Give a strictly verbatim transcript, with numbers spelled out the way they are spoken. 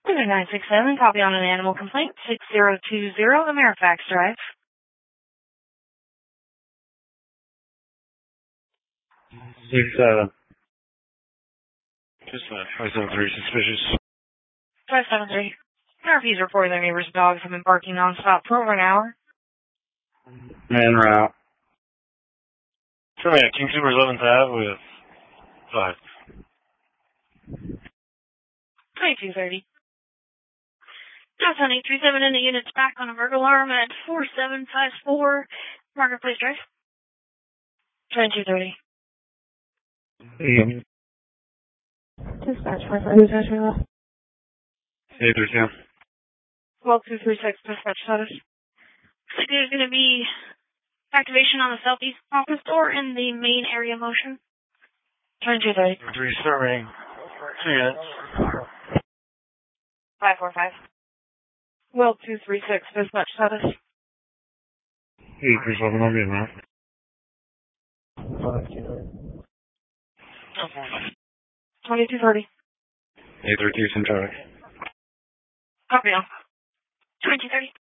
nine six seven, copy on an animal complaint, six zero two zero, Amerifax Drive. Six seven. Just uh, five seven three suspicious. five seven three. Murphy's reporting their neighbor's dogs have been barking nonstop for over an hour. Man route. Show me at King Super eleventh Ave with five. twenty-two thirty. Johnson eight three seven in the unit's back on a burglar alarm at four seven five four Marketplace Drive. twenty-two thirty. Mm-hmm. Dispatch five five. Who's answering that? eight three two. twelve two three six, dispatch status. Looks like there's going to be activation on the southeast office door in the main area motion. twenty-two thirty. Three serving. Two units. five four five. twelve two three six, dispatch status. eight three seven, I'll be in there. twenty-two thirty. eight three two, same traffic. Copy on. twenty-two thirty.